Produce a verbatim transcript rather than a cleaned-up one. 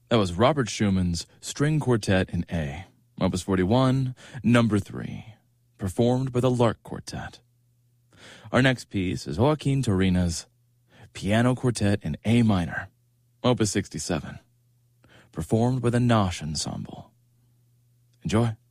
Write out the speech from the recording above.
That was Robert Schumann's String Quartet in A, Opus forty-one, number three, performed by the Lark Quartet. Our next piece is Joaquin Turina's Piano Quartet in A minor, Opus sixty-seven, performed by the Nash Ensemble. Enjoy.